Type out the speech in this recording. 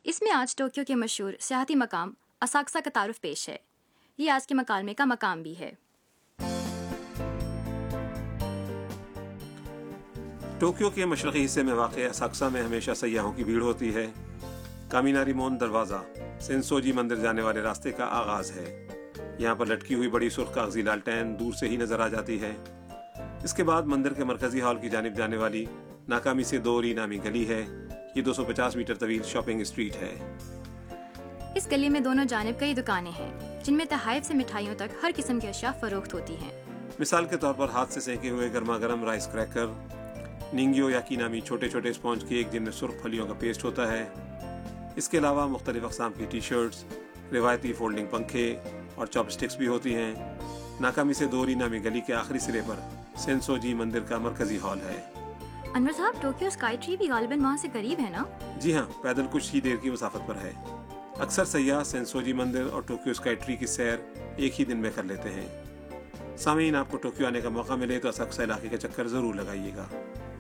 اس میں آج ٹوکیو کے مشہور سیاحتی مقام اساکسا کا تعارف پیش ہے. یہ آج کے مکالمے کا مقام بھی ہے. ٹوکیو کے مشرقی حصے میں واقع اساکسا میں ہمیشہ سیاحوں کی بھیڑ ہوتی ہے. کامیناری مون دروازہ سینسوجی مندر جانے والے راستے کا آغاز ہے. یہاں پر لٹکی ہوئی بڑی سرخ کاغذی لالٹین دور سے ہی نظر آ جاتی ہے. اس کے بعد مندر کے مرکزی ہال کی جانب جانے والی ناکامی سے دوری نامی گلی ہے. یہ 250 میٹر طویل شاپنگ اسٹریٹ ہے. اس گلی میں دونوں جانب کئی دکانیں ہیں جن میں تحائف سے مٹھائیوں تک ہر قسم کی اشیاء فروخت ہوتی ہیں. مثال کے طور پر ہاتھ سے سینکے ہوئے گرما گرم رائس کریکر، نینگیو یاکی نامی چھوٹے چھوٹے اسپونج کیک جن میں سرخ پھلیوں کا پیسٹ ہوتا ہے. اس کے علاوہ مختلف اقسام کی ٹی شرٹس، روایتی فولڈنگ پنکھے اور چاپ سٹکس بھی ہوتی ہیں. ناکامی سے دوری نامی گلی کے آخری سرے پر سینسوجی مندر کا مرکزی ہال ہے. انور صاحب، ٹوکیو اسکائی ٹری بھی غالباً وہاں سے قریب ہے نا؟ جی ہاں، پیدل کچھ ہی دیر کی مسافت پر ہے. اکثر سیاح سینسوجی مندر اور ٹوکیو اسکائی ٹری کی سیر ایک ہی دن میں کر لیتے ہیں. سامعین، آپ کو ٹوکیو آنے کا موقع ملے تو اساکسا علاقے کا چکر ضرور لگائیے گا.